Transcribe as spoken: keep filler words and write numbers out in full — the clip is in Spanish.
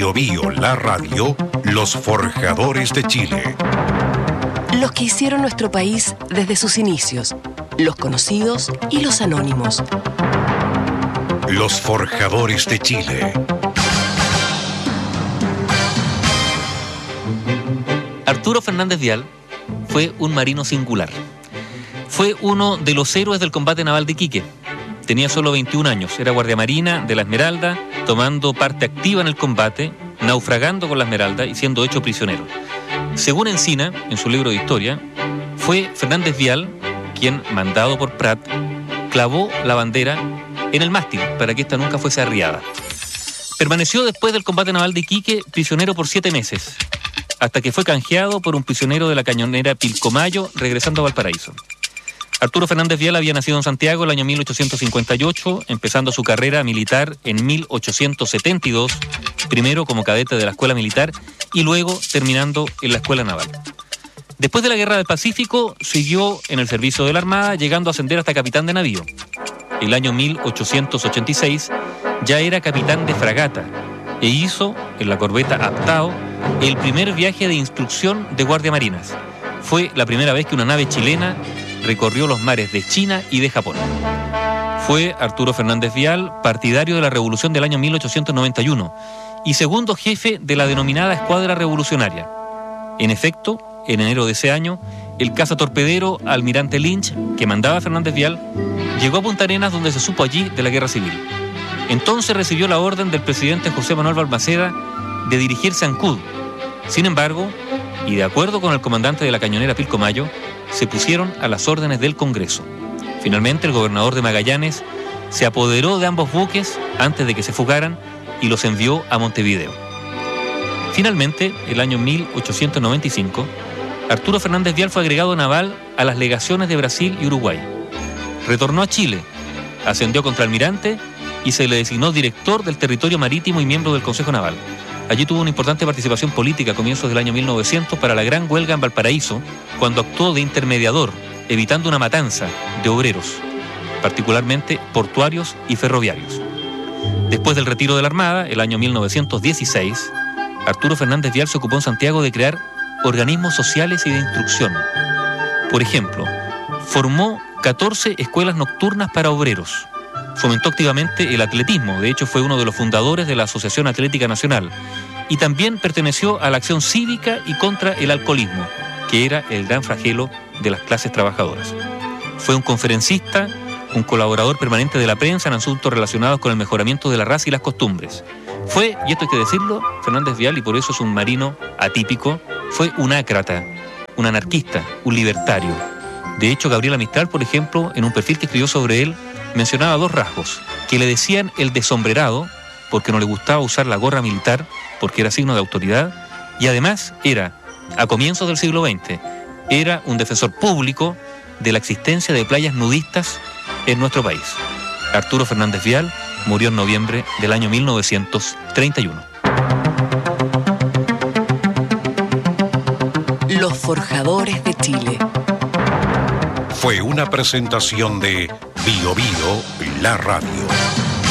Bio Bio, la radio, los forjadores de Chile. Los que hicieron nuestro país desde sus inicios, los conocidos y los anónimos. Los forjadores de Chile. Arturo Fernández Vial fue un marino singular. Fue uno de los héroes del combate naval de Iquique. Tenía solo veintiún años, era guardia marina de la Esmeralda, tomando parte activa en el combate, naufragando con la Esmeralda y siendo hecho prisionero. Según Encina, en su libro de historia, fue Fernández Vial quien, mandado por Prat, clavó la bandera en el mástil para que ésta nunca fuese arriada. Permaneció después del combate naval de Iquique prisionero por siete meses, hasta que fue canjeado por un prisionero de la cañonera Pilcomayo regresando a Valparaíso. Arturo Fernández Vial había nacido en Santiago el año mil ochocientos cincuenta y ocho, empezando su carrera militar en mil ochocientos setenta y dos, primero como cadete de la Escuela Militar y luego terminando en la Escuela Naval. Después de la Guerra del Pacífico, siguió en el servicio de la Armada, llegando a ascender hasta capitán de navío. El año mil ochocientos ochenta y seis ya era capitán de fragata e hizo, en la corbeta Aptao, el primer viaje de instrucción de guardia marinas. Fue la primera vez que una nave chilena recorrió los mares de China y de Japón. Fue Arturo Fernández Vial partidario de la Revolución del año mil ochocientos noventa y uno y segundo jefe de la denominada Escuadra Revolucionaria. En efecto, en enero de ese año, el cazatorpedero Almirante Lynch, que mandaba Fernández Vial, llegó a Punta Arenas, donde se supo allí de la Guerra Civil. Entonces recibió la orden del presidente José Manuel Balmaceda de dirigirse a Ancud. Sin embargo, y de acuerdo con el comandante de la cañonera Pilcomayo, se pusieron a las órdenes del Congreso. Finalmente, el gobernador de Magallanes se apoderó de ambos buques antes de que se fugaran y los envió a Montevideo. Finalmente, el año mil ochocientos noventa y cinco, Arturo Fernández Vial fue agregado naval a las legaciones de Brasil y Uruguay. Retornó a Chile, ascendió contraalmirante y se le designó director del territorio marítimo y miembro del Consejo Naval. Allí tuvo una importante participación política a comienzos del año mil novecientos para la gran huelga en Valparaíso, cuando actuó de intermediador, evitando una matanza de obreros, particularmente portuarios y ferroviarios. Después del retiro de la Armada, el año mil novecientos dieciséis, Arturo Fernández Vial se ocupó en Santiago de crear organismos sociales y de instrucción. Por ejemplo, formó catorce escuelas nocturnas para obreros. Fomentó activamente el atletismo, de hecho fue uno de los fundadores de la Asociación Atlética Nacional, y también perteneció a la acción cívica y contra el alcoholismo, que era el gran flagelo de las clases trabajadoras. Fue un conferencista, un colaborador permanente de la prensa en asuntos relacionados con el mejoramiento de la raza y las costumbres. Fue, y esto hay que decirlo, Fernández Vial, y por eso es un marino atípico, fue un ácrata, un anarquista, un libertario. De hecho, Gabriela Mistral, por ejemplo, en un perfil que escribió sobre él, mencionaba dos rasgos, que le decían el desombrerado, porque no le gustaba usar la gorra militar, porque era signo de autoridad, y además era, a comienzos del siglo veinte, era un defensor público de la existencia de playas nudistas en nuestro país. Arturo Fernández Vial murió en noviembre del año mil novecientos treinta y uno. Los forjadores de Chile. Fue una presentación de Bio Bio, la radio.